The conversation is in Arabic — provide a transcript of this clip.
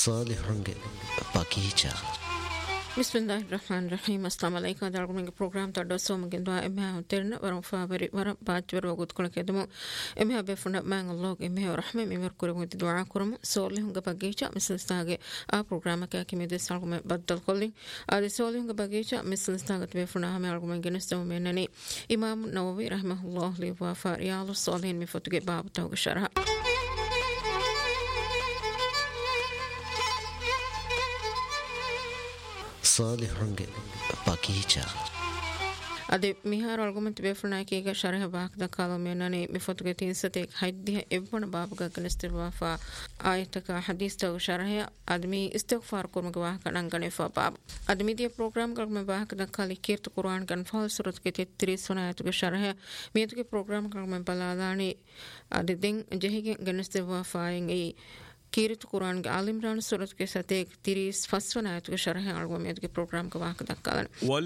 صالحونගේ بقيجا بسم الله الرحمن الرحيم. السلام عليكم. دارغمنگ پروگرام تا سوم گندوا امها ترن ورم فابري ورم باجور وقت كل كدمو امها بفنا مان الله امها رحمه ميمر كرم دعاء كرم سولي هنگ بقيجا مثل استاغه پروگرام کا کی مد سالگم بدل کلی ادي سولي هنگ بقيجا مثل استاغه بفنا هم ارغمنگ نستو منني امام نووي رحمه الله لي وفا ريال الصالحين مفتوق باب تو شرح صالحونගේ بقيجا ade mihar argument befuna kiga sharh baak da kalo menani mifotuge tinsate haiddiha ebbona babuga ganestirwa fa ayataka hadith ta sharh admi istighfar kurmge wa kanan ganefa bab admi dia program karme baak da kali kirt quran kan fal surat ke 33 sunayatuge sharh mietuge program karme baladani ade den jehige ganestirwa fa ei كيرت قرآن عالم ران سورة كساتك 30 فصل نهاية شرح العلوم يدك program كواك دكان